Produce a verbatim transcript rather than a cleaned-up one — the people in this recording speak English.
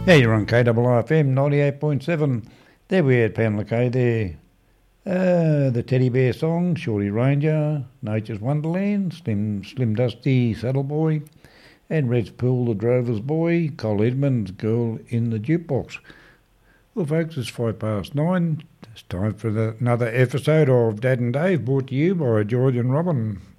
Yeah, you're on K R F M ninety-eight point seven. There we had Pamela Kay there. Uh, the Teddy Bear song, Shorty Ranger, Nature's Wonderland, Slim Slim Dusty, Saddle Boy, and Red's Pool, The Drover's Boy, Cole Edmonds, Girl in the Jukebox. Well, folks, it's five past nine. It's time for the, another episode of Dad and Dave, brought to you by George and Robin.